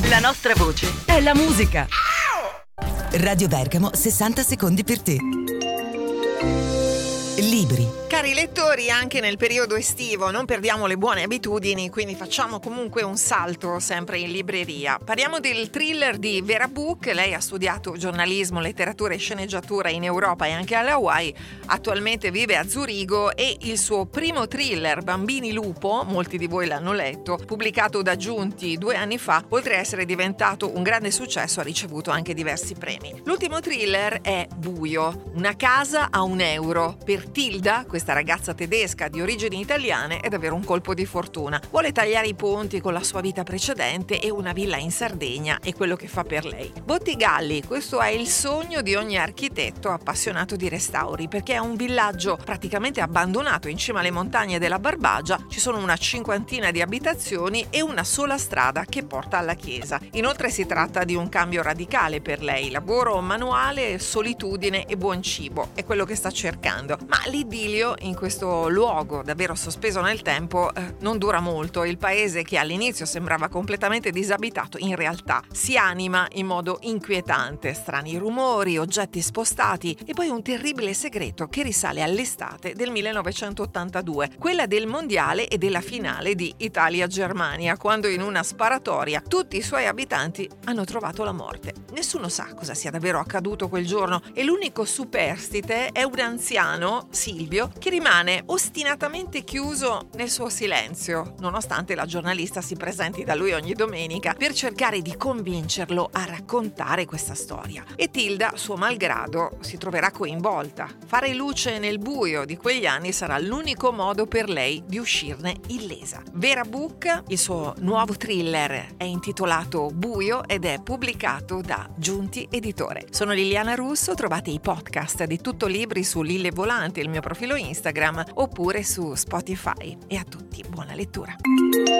La nostra voce è la musica. Radio Bergamo, 60 secondi per te. Libri. Cari lettori, anche nel periodo estivo non perdiamo le buone abitudini, quindi facciamo comunque un salto sempre in libreria. Parliamo del thriller di Vera Book. Lei ha studiato giornalismo, letteratura e sceneggiatura in Europa e anche alle Hawaii. Attualmente vive a Zurigo e il suo primo thriller, Bambini Lupo, molti di voi l'hanno letto, pubblicato da Giunti 2 anni fa, oltre a essere diventato un grande successo, ha ricevuto anche diversi premi. L'ultimo thriller è Buio, una casa a €1. Per Tilda, questa ragazza tedesca di origini italiane, è davvero un colpo di fortuna. Vuole tagliare i ponti con la sua vita precedente e una villa in Sardegna è quello che fa per lei. Bottigalli, questo è il sogno di ogni architetto appassionato di restauri, perché è un villaggio praticamente abbandonato in cima alle montagne della Barbagia. Ci sono una 50ina di abitazioni e una sola strada che porta alla chiesa. Inoltre si tratta di un cambio radicale per lei: lavoro manuale, solitudine e buon cibo, è quello che sta cercando. Ma l'idillio in questo luogo davvero sospeso nel tempo non dura molto. Il paese, che all'inizio sembrava completamente disabitato, in realtà si anima in modo inquietante. Strani rumori, oggetti spostati e poi un terribile segreto che risale all'estate del 1982, quella del mondiale e della finale di Italia-Germania, quando in una sparatoria tutti i suoi abitanti hanno trovato la morte. Nessuno sa cosa sia davvero accaduto quel giorno e l'unico superstite è un anziano, Silvio, che rimane ostinatamente chiuso nel suo silenzio, nonostante la giornalista si presenti da lui ogni domenica per cercare di convincerlo a raccontare questa storia. E Tilda, suo malgrado, si troverà coinvolta. Fare luce nel buio di quegli anni sarà l'unico modo per lei di uscirne illesa. Vera Book, il suo nuovo thriller, è intitolato Buio ed è pubblicato da Giunti Editore. Sono Liliana Russo, trovate i podcast di Tutto Libri su Lille Volante, il mio profilo Instagram, oppure su Spotify. E a tutti buona lettura.